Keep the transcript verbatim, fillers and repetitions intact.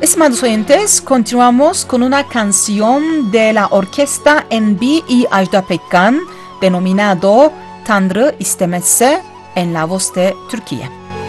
Estimados oyentes, continuamos con una canción de la orquesta N B y Ajda Pekkan, denominado Tanrı İstemezse, en la voz de Türkiye.